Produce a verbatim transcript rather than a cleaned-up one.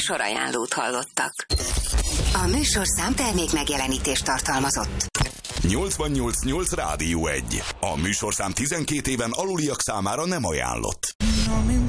Műsorajánlót hallottak. A műsorszám termék megjelenítést tartalmazott. nyolcvannyolc nyolc Rádió egy. A műsorszám tizenkét éven aluliak számára nem ajánlott.